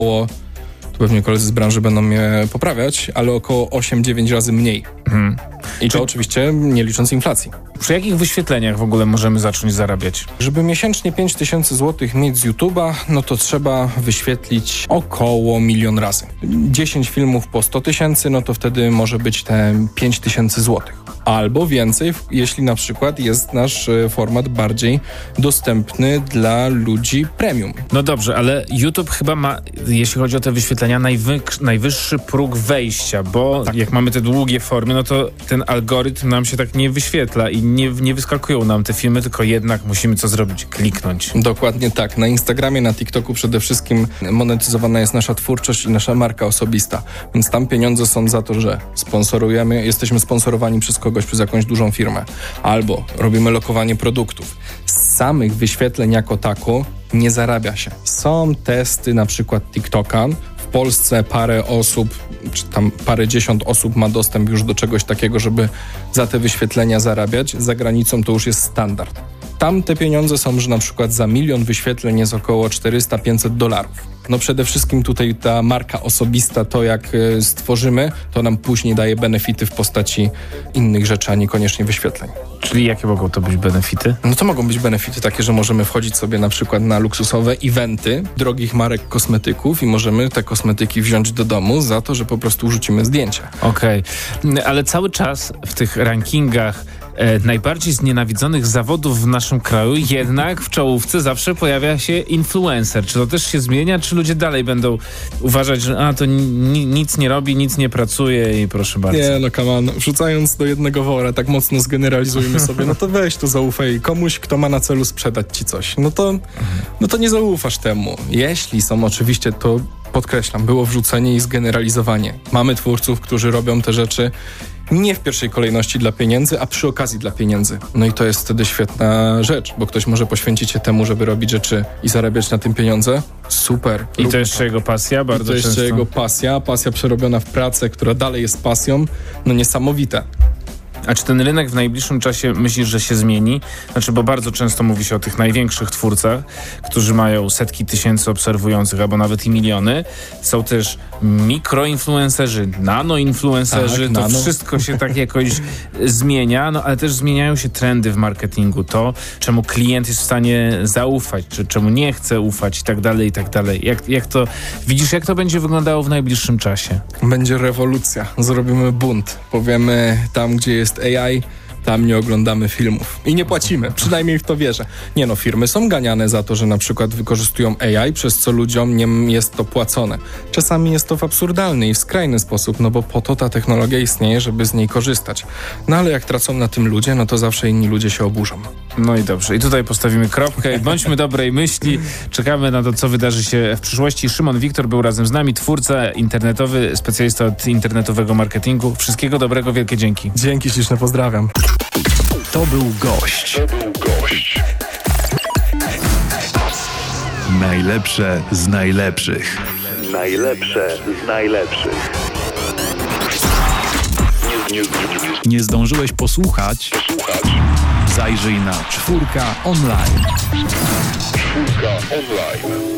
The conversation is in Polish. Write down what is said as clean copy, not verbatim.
tu pewnie koledzy z branży będą mnie poprawiać, ale około 8-9 razy mniej. I to oczywiście nie licząc inflacji. Przy jakich wyświetleniach w ogóle możemy zacząć zarabiać? Żeby miesięcznie 5000 zł mieć z YouTube'a, no to trzeba wyświetlić około 1 000 000 razy. 10 filmów po 100 000, no to wtedy może być te 5000 zł. Albo więcej, jeśli na przykład jest nasz format bardziej dostępny dla ludzi premium. No dobrze, ale YouTube chyba ma, jeśli chodzi o te wyświetlenia, najwyższy próg wejścia, bo jak mamy te długie formy, no to ten algorytm nam się tak nie wyświetla i nie wyskakują nam te filmy, tylko jednak musimy co zrobić? Kliknąć. Dokładnie tak. Na Instagramie, na TikToku przede wszystkim monetyzowana jest nasza twórczość i nasza marka osobista. Więc tam pieniądze są za to, że sponsorujemy, jesteśmy sponsorowani przez kogoś, przez jakąś dużą firmę. Albo robimy lokowanie produktów. Z samych wyświetleń jako tako nie zarabia się. Są testy na przykład TikToka. W Polsce parę osób, czy tam parędziesiąt osób ma dostęp już do czegoś takiego, żeby za te wyświetlenia zarabiać. Za granicą to już jest standard. Tam te pieniądze są, że na przykład za 1 000 000 wyświetleń jest około $400-500. No przede wszystkim tutaj ta marka osobista, to jak stworzymy, to nam później daje benefity w postaci innych rzeczy, a niekoniecznie wyświetleń. Czyli jakie mogą to być benefity? No to mogą być benefity takie, że możemy wchodzić sobie na przykład na luksusowe eventy drogich marek kosmetyków i możemy te kosmetyki wziąć do domu za to, że po prostu wrzucimy zdjęcia. Okej, ale cały czas w tych rankingach najbardziej znienawidzonych zawodów w naszym kraju jednak w czołówce zawsze pojawia się influencer. Czy to też się zmienia, czy ludzie dalej będą uważać, że to nic nie robi, nic nie pracuje i proszę bardzo. Nie, no come on. Wrzucając do jednego wora, tak mocno zgeneralizujmy sobie, no to weź to zaufaj komuś, kto ma na celu sprzedać ci coś. No to nie zaufasz temu. Jeśli są oczywiście, to podkreślam, było wrzucenie i zgeneralizowanie. Mamy twórców, którzy robią te rzeczy nie w pierwszej kolejności dla pieniędzy, a przy okazji dla pieniędzy. No i to jest wtedy świetna rzecz, bo ktoś może poświęcić się temu, żeby robić rzeczy i zarabiać na tym pieniądze. Super. I to jeszcze jego pasja bardzo często. To jeszcze jego pasja przerobiona w pracę, która dalej jest pasją. No niesamowite. A czy ten rynek w najbliższym czasie myślisz, że się zmieni? Znaczy, bo bardzo często mówi się o tych największych twórcach, którzy mają setki tysięcy obserwujących, albo nawet i miliony. Są też mikroinfluencerzy, nanoinfluencerzy. Tak, to wszystko się tak jakoś zmienia, no ale też zmieniają się trendy w marketingu. To, czemu klient jest w stanie zaufać, czy czemu nie chce ufać i tak dalej, i tak dalej. Jak to widzisz, jak to będzie wyglądało w najbliższym czasie? Będzie rewolucja. Zrobimy bunt. Powiemy tam, gdzie jest AI, tam nie oglądamy filmów. I nie płacimy, przynajmniej w to wierzę. Nie no, firmy są ganiane za to, że na przykład wykorzystują AI, przez co ludziom nie jest to płacone. Czasami jest to w absurdalny i w skrajny sposób, no bo po to ta technologia istnieje, żeby z niej korzystać. No ale jak tracą na tym ludzie, no to zawsze inni ludzie się oburzą. No i dobrze. I tutaj postawimy kropkę. Bądźmy dobrej myśli. Czekamy na to, co wydarzy się w przyszłości. Szymon Wiktor był razem z nami, twórca internetowy, specjalista od internetowego marketingu. Wszystkiego dobrego, wielkie dzięki. Dzięki śliczne, pozdrawiam. To był gość. Najlepsze z najlepszych. Najlepsze z najlepszych. Nie zdążyłeś posłuchać? Zajrzyj na Czwórka Online. Czwórka Online.